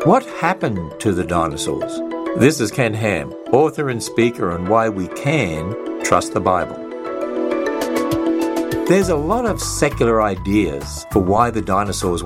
What happened to the dinosaurs? This is Ken Ham, author and speaker on why we can trust the Bible. There's a lot of secular ideas for why the dinosaurs